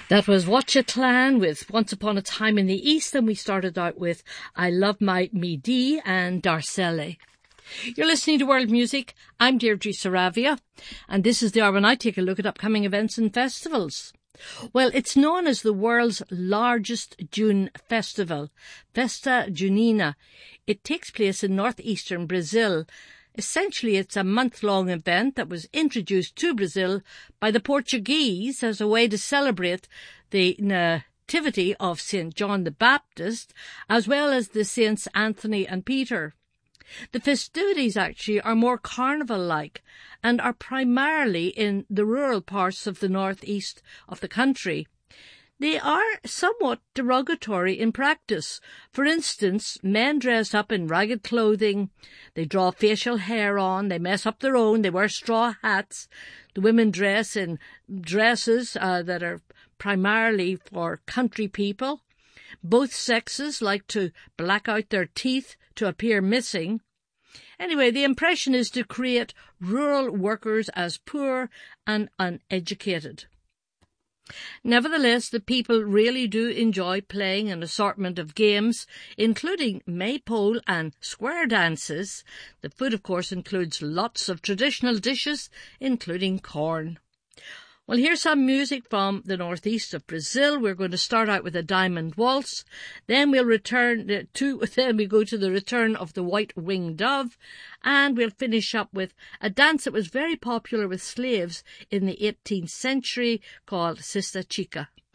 That was Watcha Clan with Once Upon a Time in the East, and we started out with I Love My Midi and Darcelle. You're listening to World Music. I'm Deirdre Saravia, and this is the hour when I take a look at upcoming events and festivals. Well, it's known as the world's largest June festival, Festa Junina. It takes place in northeastern Brazil. Essentially, it's a month-long event that was introduced to Brazil by the Portuguese as a way to celebrate the nativity of St. John the Baptist, as well as the Saints Anthony and Peter. The festivities actually are more carnival-like and are primarily in the rural parts of the northeast of the country. They are somewhat derogatory in practice. For instance, men dress up in ragged clothing, they draw facial hair on, they mess up their own, they wear straw hats. The women dress in dresses that are primarily for country people. Both sexes like to black out their teeth to appear missing. Anyway, the impression is to create rural workers as poor and uneducated. Nevertheless, the people really do enjoy playing an assortment of games, including maypole and square dances. The food, of course, includes lots of traditional dishes, including corn. Well, here's some music from the northeast of Brazil. We're going to start out with a diamond waltz. Then we go to the return of the white-winged dove. And we'll finish up with a dance that was very popular with slaves in the 18th century called Sister Chica.